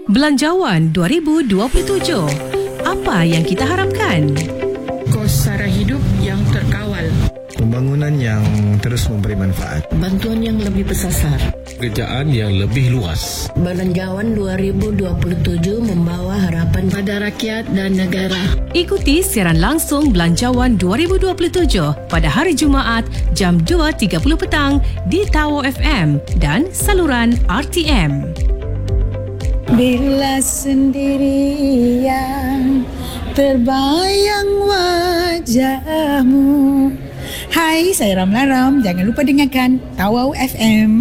Belanjawan 2027. Apa yang kita harapkan? Kos sara hidup yang terkawal. Pembangunan yang terus memberi manfaat. Bantuan yang lebih bersasar. Pekerjaan yang lebih luas. Belanjawan 2027 membawa harapan pada rakyat dan negara. Ikuti siaran langsung Belanjawan 2027 pada hari Jumaat jam 2.30 petang di Tawo FM dan saluran RTM. Bila sendirian terbayang wajahmu. Hai, saya Ramla Ram. Jangan lupa dengarkan Tawau FM.